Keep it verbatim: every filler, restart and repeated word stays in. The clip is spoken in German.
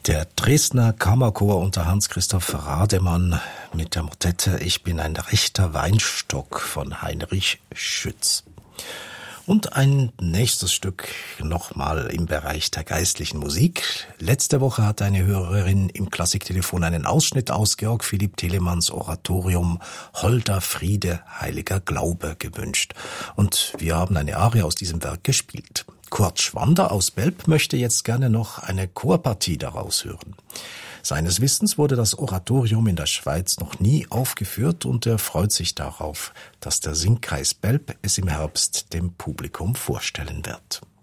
Der Dresdner Kammerchor unter Hans-Christoph Rademann mit der Motette Ich bin ein rechter Weinstock von Heinrich Schütz. Und ein nächstes Stück nochmal im Bereich der geistlichen Musik. Letzte Woche hat eine Hörerin im Klassiktelefon einen Ausschnitt aus Georg Philipp Telemanns Oratorium Holder Friede, heiliger Glaube gewünscht. Und wir haben eine Arie aus diesem Werk gespielt. Kurt Schwander aus Belp möchte jetzt gerne noch eine Chorpartie daraus hören. Seines Wissens wurde das Oratorium in der Schweiz noch nie aufgeführt und er freut sich darauf, dass der Singkreis Belp es im Herbst dem Publikum vorstellen wird.